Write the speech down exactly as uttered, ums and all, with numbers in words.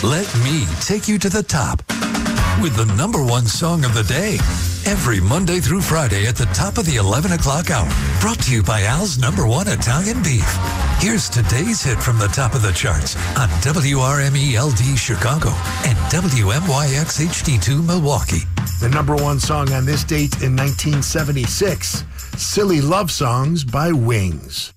Let me take you to the top with the number one song of the day. Every Monday through Friday at the top of the eleven o'clock hour. Brought to you by Al's number one Italian beef. Here's today's hit from the top of the charts on W R M E L D Chicago and W M Y X H D two Milwaukee. The number one song on this date in nineteen seventy-six, Silly Love Songs by Wings.